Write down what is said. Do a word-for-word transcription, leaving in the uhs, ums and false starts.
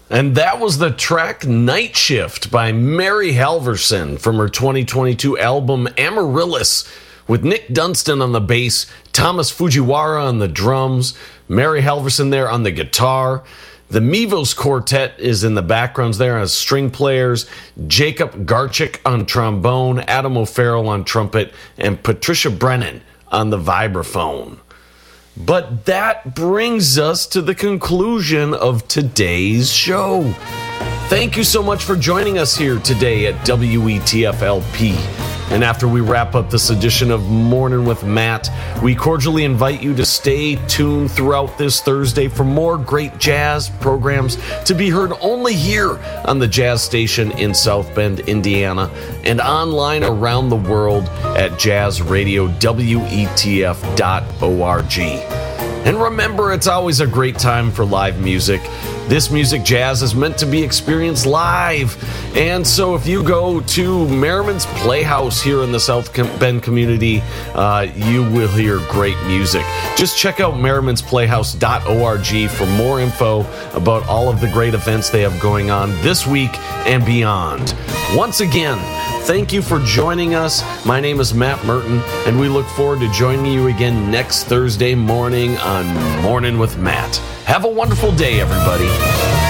And that was the track Night Shift by Mary Halverson from her twenty twenty-two album Amaryllis, with Nick Dunstan on the bass, Thomas Fujiwara on the drums, Mary Halverson there on the guitar. The Mivos Quartet is in the backgrounds there as string players, Jacob Garchik on trombone, Adam O'Farrell on trumpet, and Patricia Brennan on the vibraphone. But that brings us to the conclusion of today's show. Thank you so much for joining us here today at W E T F L P. And after we wrap up this edition of Morning with Matt, we cordially invite you to stay tuned throughout this Thursday for more great jazz programs to be heard only here on the Jazz Station in South Bend, Indiana, and online around the world at jazz radio W E T F dot org. And remember, it's always a great time for live music. This music jazz is meant to be experienced live. And so if you go to Merriman's Playhouse here in the South Bend community, uh, you will hear great music. Just check out merrimans playhouse dot org for more info about all of the great events they have going on this week and beyond. Once again, thank you for joining us. My name is Matt Merton, and we look forward to joining you again next Thursday morning on Morning with Matt. Have a wonderful day, everybody.